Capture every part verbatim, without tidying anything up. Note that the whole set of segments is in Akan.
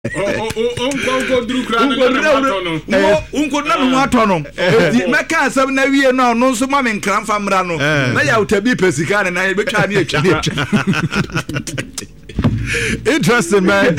unko dru kra na no unko na no ato no meka asem na wie no no nso ma me nkran fa mra no na ya utabi pesika na na betwa ne atwa interesting man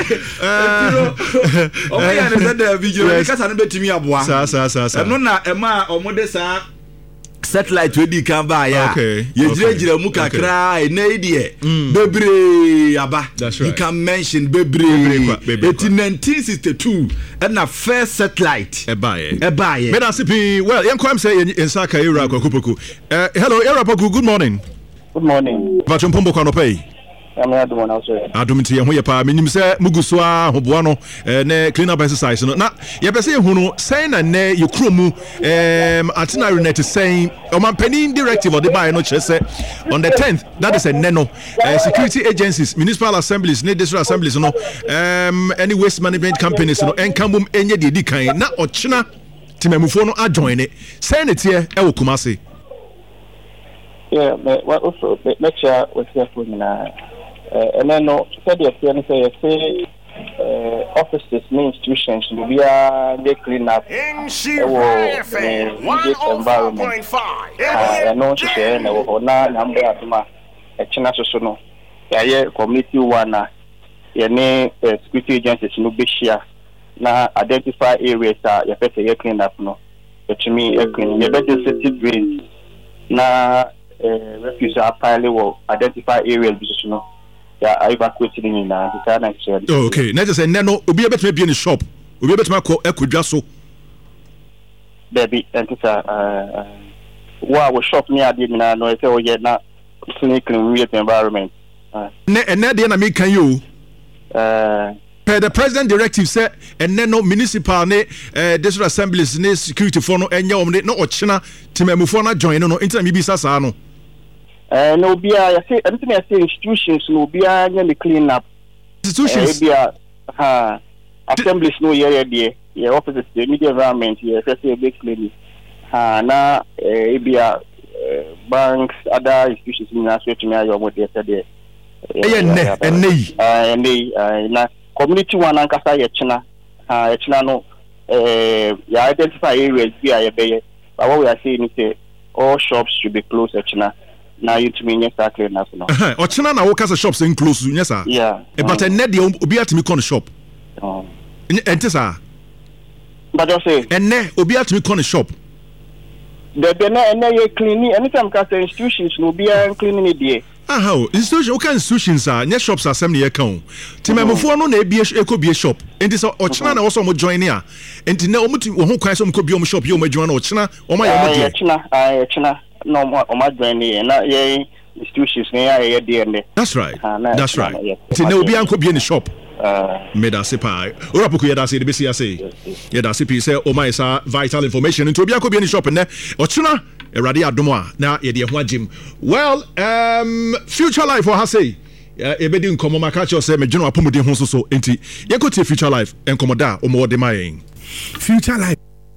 oh yeah na said the video because na betimi aboa sa sa sa sa no na e ma omode sa satellite we di kan ba ya ye jire jire mu kakra e na idie bebre aba you can mention bebre in nineteen sixty-two and na first satellite e ba ye e ba ye me da sipi well yen kwam say in saka era kwakupoku eh hello era poku good morning good morning ba chompombo kwa no pay I'm not the one else. Adumti ye ho ye pa menim se muguso a hoboa no ne clean up exercise no na ye be se hu no say na ne ye kromu em itinerary net saying o man pending directive or the buy no chere se on the tenth that is a neno uh, security agencies municipal assemblies ne district assemblies no um any waste management companies no enkamum enye de di kan na ochina timamufo no ajoin it say ne tie e wo Kumasi yeah me what also lecture was here for me na and then no said the experience say uh offices and institutions will be a they clean up in environment and no share na wo na number atuma e china so so no ya community one ya ne security agencies no be share na identify areas that ya pete ya clean up no to me e clean ya better city drains na refuse are pile will identify areas because no yeah I evacuated in na the kind of oh okay na just say no obi ebetime be in shop obi ebetime ko ekwadwa so baby enter uh wa we shop near the na no say o ye na clinic clean environment ne na de na me kan you uh per the president directive say and no municipal ne uh, district assemblies ne security for no enye omde no ochina timamufo na join no intina mi bisa sa no eh no bia ya say anything I say institutions no bia nya me clean up institutions bia ha assemblies no ye ye ye offices the media environment ye say big clean ha na eh bia banks other institutions na so to me ayo mo dey say dey eh ne enne eh enne na community one ankasa ye china ha ye china no eh ya identify areas bia ye be but what we are saying is say all shops should be closed at china na you to me yes exactly na so no o china na wo kasa shops in close yes sir yeah but en de obi atimi kon shop oh enti sir but you say en ne obi atimi kon shop the the na na ye cleaning anytime ka say institutions no be cleaning it there aha institution o kan institutions are nye shops asem ne ye kan timamofo no na e bie e ko bie shop enti so o china na wo so mo join ya enti na o muti wo ho kwan so mo ko bie o mo shop ye o mo join na o china o ma ye mo je china ah china no o ma join ni na ye institutions ne ya ye there ne that's right that's right enti na obi an ko bie ni shop uh meda sepa ora poku ye da se de be sia se ye da se pi se o ma isa vital information enti obi an ko bie ni shop ne o china erade adomo na ye de ho agim well um future life for say e be di nkomo maka cho say me dweno apomode ho so so enti ye ko tie future life enkomoda o mo de mayen future life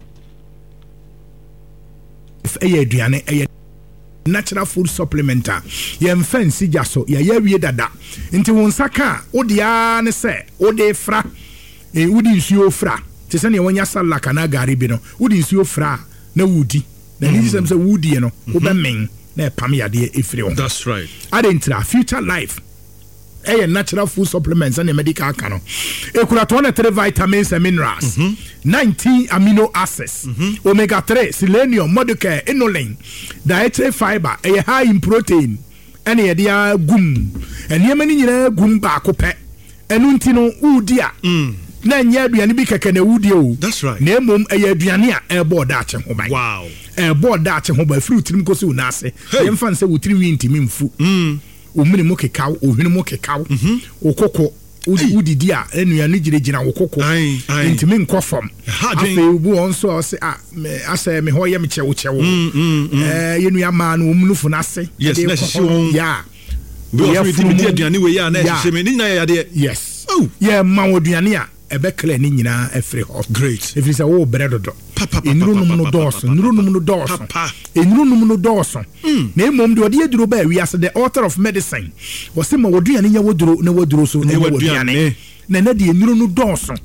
eye aduane eye natural food supplementer ye mfansi jaso ye ya wie dada nti won saka odia ne se ode fra e wudi nsuo fra te se ne wonya sala kana gari bi no wudi nsuo fra na wudi na ni sem se wudi no wo be men na pam yade efire ho that's right adentra future life eh natural food supplements and medical canon ekura twenty-three vitamins and minerals mm-hmm. nineteen amino acids mm-hmm. omega three selenium modicare inulin dietary fiber eh high in protein and eh dia gum and yemani nyina gum ba ko pe enu ntino udia mm. na nya aduane bi keke na wudie o that's right na emom eh aduane a e board ache ho ban wow e board ache ho ban fruit nim ko se unase yem fan se wutiri wi ntimi mfu mm omini mo kekaw ohwini mo kekaw mhm okoko udidi a enuanu giregyina okoko ntimi nkofom afi obu onso o se ah ase me ho ye me chewo chewo eh yenua ma na omnufu na se yes na sisi ya we offer the aduane we ya na sisi me ni na ya de yes oh yeah ma woduane a ebe clear ni nyina efre hɔ great if is a wo brɛ dodo enuru num no dɔɔso enuru num no dɔɔso enuru num no dɔɔso na emom de ɔde aduro ba wi ase the author of medicine wɔse ma woduane nya woduro na woduro so na woduane na na de enuru no dɔɔso